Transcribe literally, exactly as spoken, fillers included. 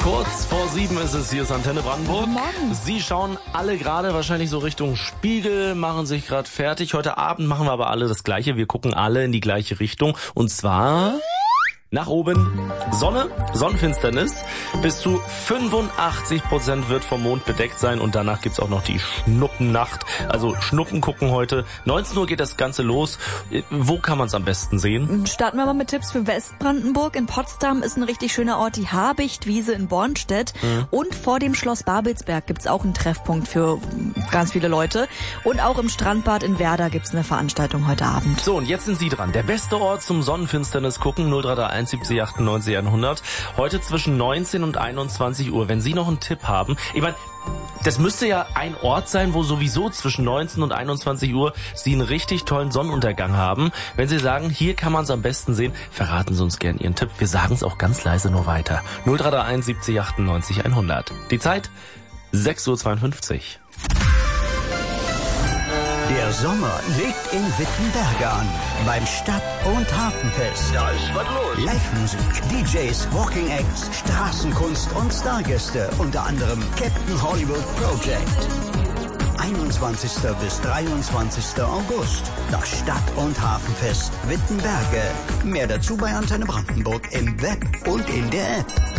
Kurz vor sieben ist es, hier ist Antenne Brandenburg. Guten Morgen. Sie schauen alle gerade wahrscheinlich so Richtung Spiegel, machen sich gerade fertig. Heute Abend machen wir aber alle das Gleiche. Wir gucken alle in die gleiche Richtung. Und zwar nach oben. Sonne, Sonnenfinsternis. Bis zu fünfundachtzig Prozent wird vom Mond bedeckt sein. Und danach gibt's auch noch die Schnuppennacht. Also Schnuppen gucken heute. neunzehn Uhr geht das Ganze los. Wo kann man es am besten sehen? Starten wir mal mit Tipps für Westbrandenburg. In Potsdam ist ein richtig schöner Ort, die Habichtwiese in Bornstedt. Mhm. Und vor dem Schloss Babelsberg gibt's auch einen Treffpunkt für ganz viele Leute. Und auch im Strandbad in Werder gibt's eine Veranstaltung heute Abend. So, und jetzt sind Sie dran. Der beste Ort zum Sonnenfinsternis gucken, null drei drei eins siebzig achtundneunzig hundert. Heute zwischen neunzehn und einundzwanzig Uhr. Wenn Sie noch einen Tipp haben, ich meine, das müsste ja ein Ort sein, wo sowieso zwischen neunzehn und einundzwanzig Uhr Sie einen richtig tollen Sonnenuntergang haben. Wenn Sie sagen, hier kann man es am besten sehen, verraten Sie uns gerne Ihren Tipp. Wir sagen es auch ganz leise nur weiter. null drei drei eins siebzig achtundneunzig hundert. Die Zeit sechs Uhr zweiundfünfzig. Der Sommer legt in Wittenberge an. Beim Stadt- und Hafenfest. Da ist was los. Live-Musik, D Js, Walking Acts, Straßenkunst und Stargäste. Unter anderem Captain Hollywood Project. einundzwanzigster bis dreiundzwanzigster August. Das Stadt- und Hafenfest Wittenberge. Mehr dazu bei Antenne Brandenburg im Web und in der App.